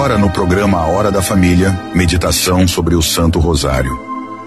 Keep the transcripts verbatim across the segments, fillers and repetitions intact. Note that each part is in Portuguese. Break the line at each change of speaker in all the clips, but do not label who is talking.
Agora no programa A Hora da Família, meditação sobre o Santo Rosário.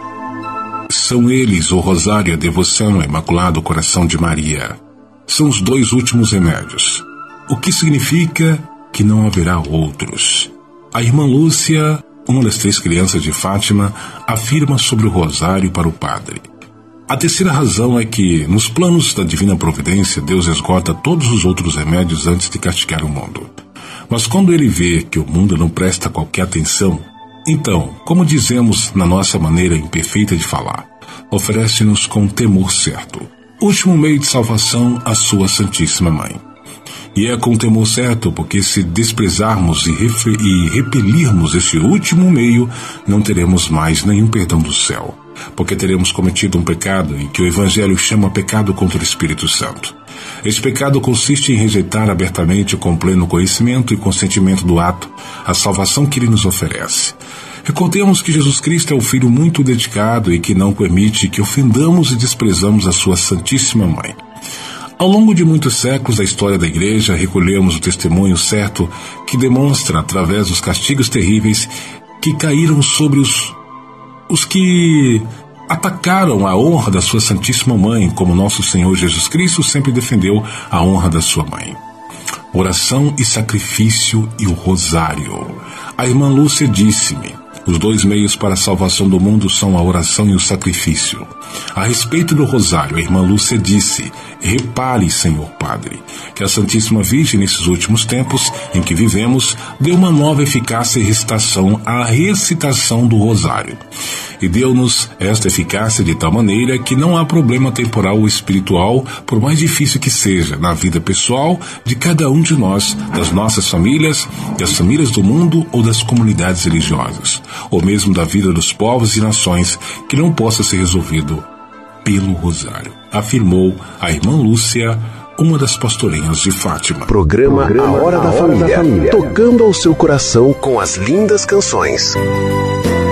São eles o Rosário e a devoção ao Imaculado Coração de Maria. São os dois últimos remédios, o que significa que não haverá outros. A irmã Lúcia, uma das três crianças de Fátima, afirma sobre o Rosário para o padre. A terceira razão é que, nos planos da Divina Providência, Deus esgota todos os outros remédios antes de castigar o mundo. Mas quando ele vê que o mundo não presta qualquer atenção, então, como dizemos na nossa maneira imperfeita de falar, oferece-nos com temor certo, último meio de salvação, a sua Santíssima Mãe. E é com temor certo, porque se desprezarmos e, e repelirmos esse último meio, não teremos mais nenhum perdão do céu, porque teremos cometido um pecado e que o Evangelho chama pecado contra o Espírito Santo. Esse pecado consiste em rejeitar abertamente, com pleno conhecimento e consentimento do ato, a salvação que ele nos oferece. Recordemos que Jesus Cristo é um Filho muito dedicado e que não permite que ofendamos e desprezamos a sua Santíssima Mãe. Ao longo de muitos séculos da história da Igreja, recolhemos o testemunho certo que demonstra, através dos castigos terríveis, que caíram sobre os, os que atacaram a honra da sua Santíssima Mãe, como nosso Senhor Jesus Cristo sempre defendeu a honra da sua Mãe. Oração e sacrifício e o Rosário. A irmã Lúcia disse-me: os dois meios para a salvação do mundo são a oração e o sacrifício. A respeito do Rosário, a irmã Lúcia disse: repare, Senhor Padre, que a Santíssima Virgem, nesses últimos tempos em que vivemos, deu uma nova eficácia e recitação à recitação do Rosário. E deu-nos esta eficácia de tal maneira que não há problema temporal ou espiritual, por mais difícil que seja, na vida pessoal de cada um de nós, das nossas famílias, das famílias do mundo ou das comunidades religiosas, ou mesmo da vida dos povos e nações, que não possa ser resolvido pelo Rosário, afirmou a irmã Lúcia, uma das pastorinhas de Fátima.
Programa, Programa A Hora, da, a Hora Família, da Família, tocando ao seu coração com as lindas canções.